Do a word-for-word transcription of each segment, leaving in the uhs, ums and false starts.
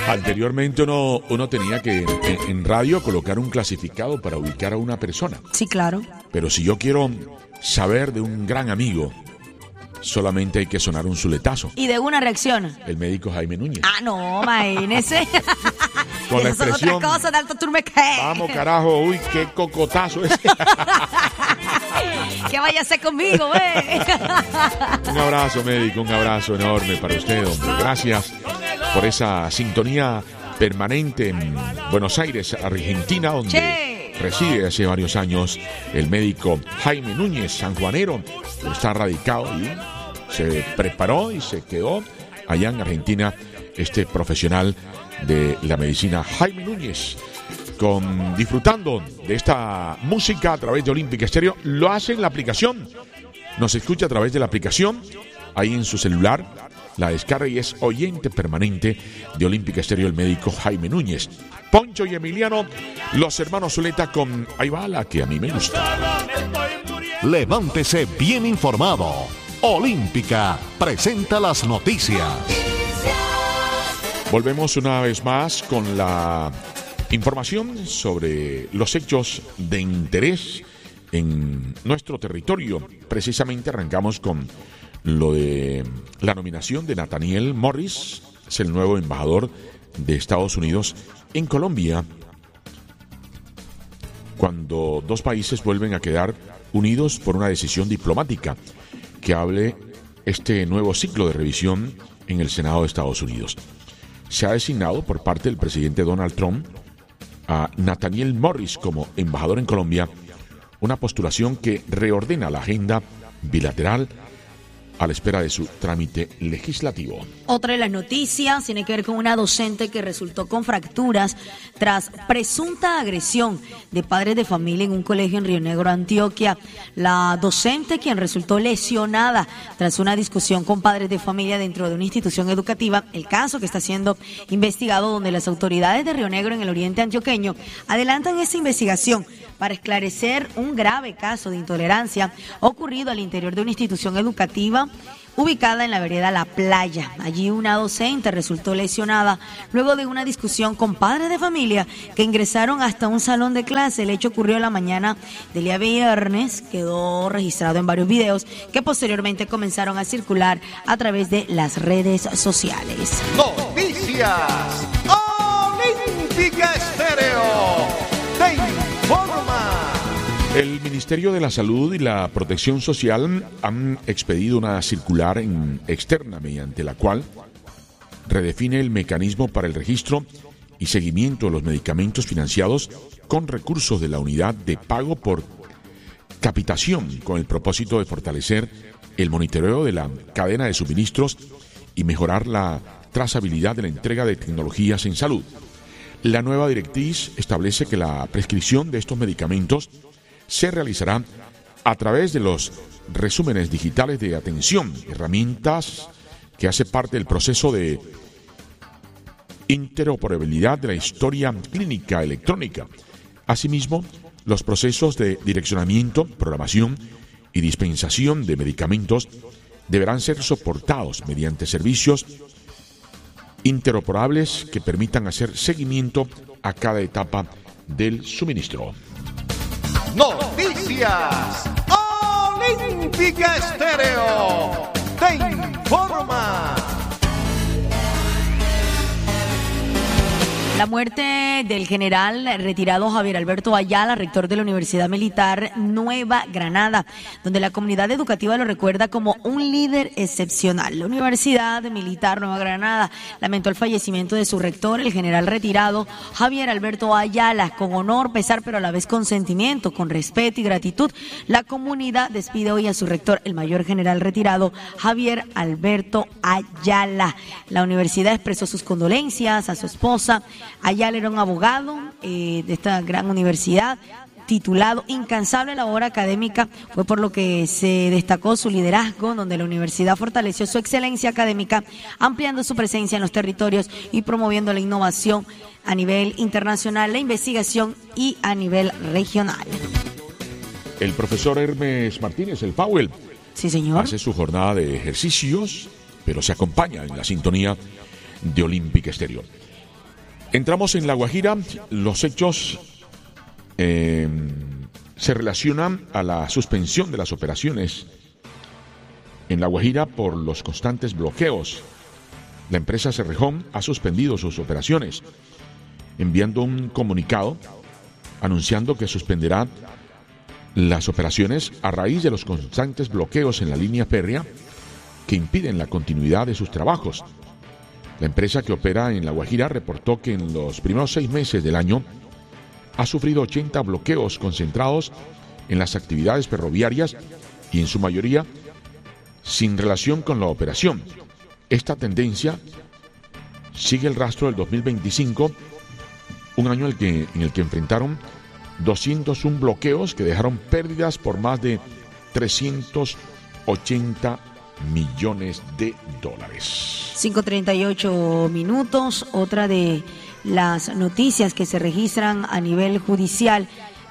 Anteriormente uno, uno tenía que en, en radio colocar un clasificado para ubicar a una persona. Sí, claro. Pero si yo quiero saber de un gran amigo, solamente hay que sonar un suletazo. Y de una reacción. El médico Jaime Núñez. Ah, no, imagínese. Con la Eso es expresión. otra cosa de alto turme que. Vamos, carajo, uy, qué cocotazo ese. Que váyase conmigo, güey. Un abrazo, médico, un abrazo enorme para usted, hombre. Gracias por esa sintonía permanente en Buenos Aires, Argentina, donde Che. reside hace varios años el médico Jaime Núñez, sanjuanero. Está radicado y se preparó y se quedó allá en Argentina este profesional de la medicina, Jaime Núñez, con, disfrutando de esta música a través de Olímpica Estéreo. Lo hace en la aplicación, nos escucha a través de la aplicación, ahí en su celular, la descarga y es oyente permanente de Olímpica Estéreo, el médico Jaime Núñez. Poncho y Emiliano, los hermanos Zuleta con Ahí va la que a mí me gusta. Levántese bien informado. Olímpica presenta las noticias. Volvemos una vez más con la información sobre los hechos de interés en nuestro territorio. Precisamente arrancamos con lo de la nominación de Nathaniel Morris, es el nuevo embajador de Estados Unidos en Colombia, cuando dos países vuelven a quedar unidos por una decisión diplomática que hable este nuevo ciclo de revisión en el Senado de Estados Unidos. Se ha designado por parte del presidente Donald Trump a Nathaniel Morris como embajador en Colombia, una postulación que reordena la agenda bilateral a la espera de su trámite legislativo. Otra de las noticias tiene que ver con una docente que resultó con fracturas tras presunta agresión de padres de familia en un colegio en Río Negro, Antioquia. La docente, quien resultó lesionada tras una discusión con padres de familia dentro de una institución educativa, el caso que está siendo investigado, donde las autoridades de Río Negro en el oriente antioqueño adelantan esta investigación para esclarecer un grave caso de intolerancia ocurrido al interior de una institución educativa ubicada en la vereda La Playa. Allí una docente resultó lesionada luego de una discusión con padres de familia que ingresaron hasta un salón de clase. El hecho ocurrió la mañana del día viernes, quedó registrado en varios videos que posteriormente comenzaron a circular a través de las redes sociales. Noticias. Olímpica Estéreo. Te informa. El Ministerio de la Salud y la Protección Social han expedido una circular en externa mediante la cual redefine el mecanismo para el registro y seguimiento de los medicamentos financiados con recursos de la unidad de pago por capitación, con el propósito de fortalecer el monitoreo de la cadena de suministros y mejorar la trazabilidad de la entrega de tecnologías en salud. La nueva directriz establece que la prescripción de estos medicamentos se realizará a través de los resúmenes digitales de atención, herramientas que hace parte del proceso de interoperabilidad de la historia clínica electrónica. Asimismo, los procesos de direccionamiento, programación y dispensación de medicamentos deberán ser soportados mediante servicios interoperables que permitan hacer seguimiento a cada etapa del suministro. Noticias. Olímpica Estéreo. Te informa. La muerte del general retirado Javier Alberto Ayala, rector de la Universidad Militar Nueva Granada, donde la comunidad educativa lo recuerda como un líder excepcional. La Universidad Militar Nueva Granada lamentó el fallecimiento de su rector, el general retirado Javier Alberto Ayala. Con honor, pesar, pero a la vez con sentimiento, con respeto y gratitud, la comunidad despide hoy a su rector, el mayor general retirado Javier Alberto Ayala. La universidad expresó sus condolencias a su esposa. Ayala era un abogado eh, de esta gran universidad, titulado, incansable labor académica, fue por lo que se destacó su liderazgo, donde la universidad fortaleció su excelencia académica, ampliando su presencia en los territorios y promoviendo la innovación a nivel internacional, la investigación y a nivel regional. El profesor Hermes Martínez, el Powell, sí, señor, hace su jornada de ejercicios, pero se acompaña en la sintonía de Olímpica Estéreo. Entramos en La Guajira. Los hechos eh, se relacionan a la suspensión de las operaciones en La Guajira por los constantes bloqueos. La empresa Cerrejón ha suspendido sus operaciones, enviando un comunicado anunciando que suspenderá las operaciones a raíz de los constantes bloqueos en la línea férrea que impiden la continuidad de sus trabajos. La empresa que opera en La Guajira reportó que en los primeros seis meses del año ha sufrido ochenta bloqueos concentrados en las actividades ferroviarias y en su mayoría sin relación con la operación. Esta tendencia sigue el rastro del dos mil veinticinco, un año en el que, en el que enfrentaron doscientos uno bloqueos que dejaron pérdidas por más de trescientos ochenta millones de dólares. cinco treinta y ocho minutos. Otra de las noticias que se registran a nivel judicial: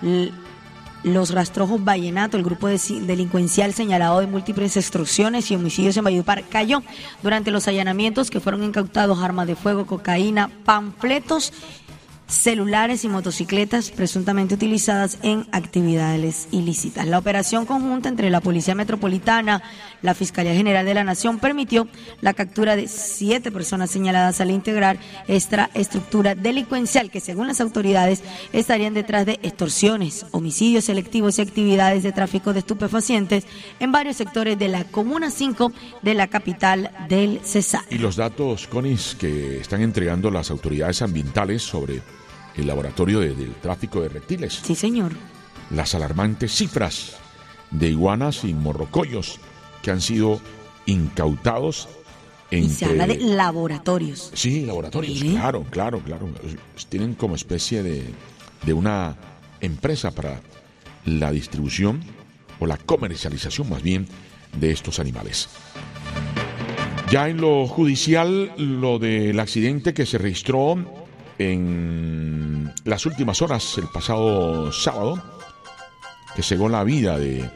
los rastrojos Vallenato, el grupo de delincuencial señalado de múltiples extorsiones y homicidios en Valledupar, cayó durante los allanamientos que fueron incautados armas de fuego, cocaína, panfletos, celulares y motocicletas presuntamente utilizadas en actividades ilícitas. La operación conjunta entre la Policía Metropolitana, la Fiscalía General de la Nación permitió la captura de siete personas señaladas al integrar esta estructura delincuencial que, según las autoridades, estarían detrás de extorsiones, homicidios selectivos y actividades de tráfico de estupefacientes en varios sectores de la Comuna cinco de la capital del Cesar. Y los datos, Conis, que están entregando las autoridades ambientales sobre el laboratorio de, del tráfico de reptiles. Sí, señor. Las alarmantes cifras de iguanas y morrocoyos que han sido incautados entre... Y se habla de laboratorios. Sí, laboratorios, ¿Sí? claro, claro, claro. Tienen como especie de, de una empresa para la distribución o la comercialización más bien de estos animales. Ya en lo judicial, lo del accidente que se registró en las últimas horas, el pasado sábado, que cegó la vida de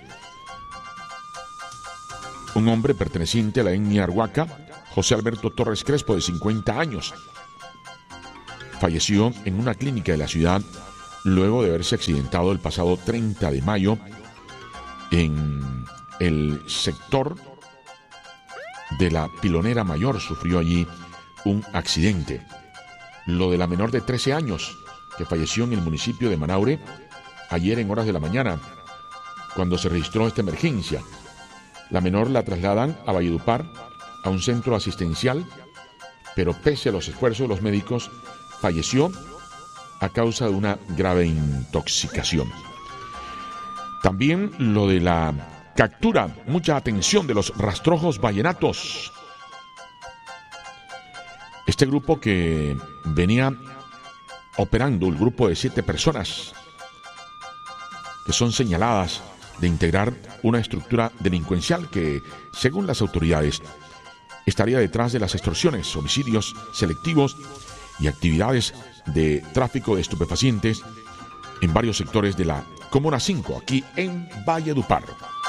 un hombre perteneciente a la etnia Arhuaca, José Alberto Torres Crespo, de cincuenta años. Falleció en una clínica de la ciudad luego de haberse accidentado el pasado treinta de mayo en el sector de la Pilonera Mayor. Sufrió allí un accidente. Lo de la menor de trece años, que falleció en el municipio de Manaure ayer en horas de la mañana, cuando se registró esta emergencia. La menor la trasladan a Valledupar, a un centro asistencial, pero pese a los esfuerzos de los médicos, falleció a causa de una grave intoxicación. También lo de la captura, mucha atención, de los rastrojos vallenatos. Este grupo que venía operando, el grupo de siete personas que son señaladas de integrar una estructura delincuencial que, según las autoridades, estaría detrás de las extorsiones, homicidios selectivos y actividades de tráfico de estupefacientes en varios sectores de la Comuna cinco, aquí en Valledupar.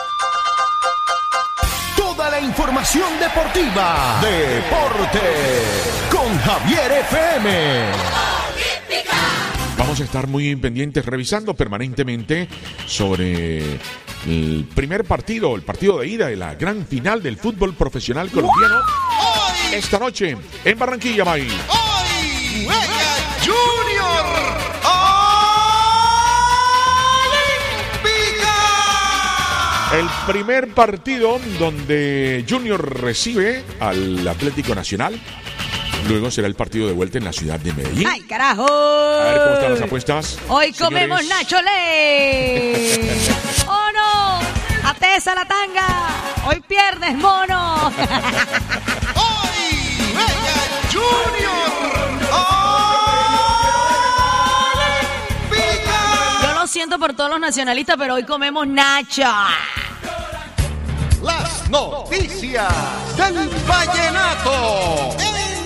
Toda la información deportiva. Deporte con Javier F M. Vamos a estar muy pendientes, revisando permanentemente sobre el primer partido, el partido de ida de la gran final del fútbol profesional colombiano. Hoy, esta noche en Barranquilla, May. Hoy juega Junior Olímpica. El primer partido donde Junior recibe al Atlético Nacional. Luego será el partido de vuelta en la ciudad de Medellín. ¡Ay, carajo! A ver cómo están las apuestas. Hoy señores. comemos Nacho Ley. ¡Oh, no! ¡Atesa la tanga! ¡Hoy pierdes, mono! Hoy juega Junior Olímpica. Yo lo siento por todos los nacionalistas, pero hoy comemos Nacho. Las noticias del vallenato.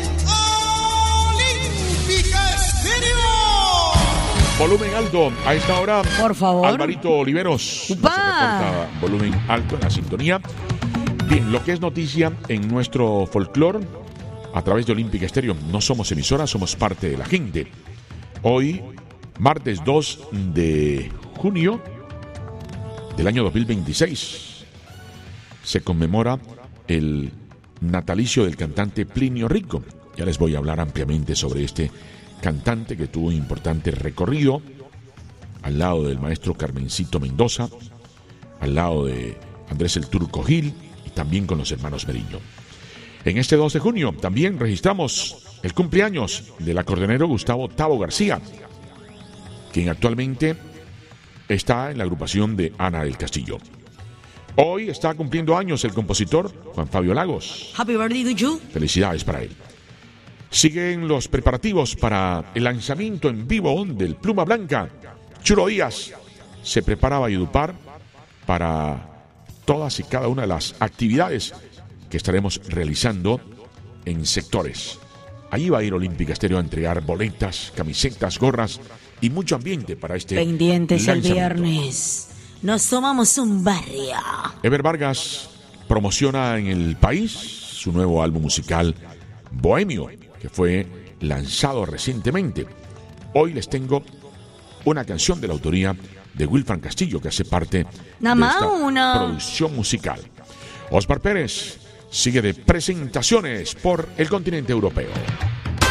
Volumen alto a esta hora. Por favor. Alvarito Oliveros. ¡Upa! Nos reporta volumen alto en la sintonía. Bien, lo que es noticia en nuestro folclore a través de Olímpica Estéreo. No somos emisora, somos parte de la gente. Hoy, martes dos de junio del año dos mil veintiséis, se conmemora el natalicio del cantante Plinio Rico. Ya les voy a hablar ampliamente sobre este cantante que tuvo un importante recorrido al lado del maestro Carmencito Mendoza, al lado de Andrés el Turco Gil y también con los hermanos Meriño. En este dos de junio también registramos el cumpleaños del acordeonero Gustavo Tavo García, quien actualmente está en la agrupación de Ana del Castillo. Hoy está cumpliendo años el compositor Juan Fabio Lagos. Happy birthday to you. Felicidades para él. Siguen los preparativos para el lanzamiento en vivo del Pluma Blanca. Chulo Díaz se prepara a Valledupar para todas y cada una de las actividades que estaremos realizando en sectores. Allí va a ir Olímpica Estéreo a entregar boletas, camisetas, gorras y mucho ambiente para este Pendientes el lanzamiento. viernes. Nos tomamos un barrio. Ever Vargas promociona en el país su nuevo álbum musical Bohemio, que fue lanzado recientemente. Hoy les tengo una canción de la autoría de Wilfran Castillo, que hace parte Nada de más esta una. producción musical. Osmar Pérez sigue de presentaciones por el continente europeo.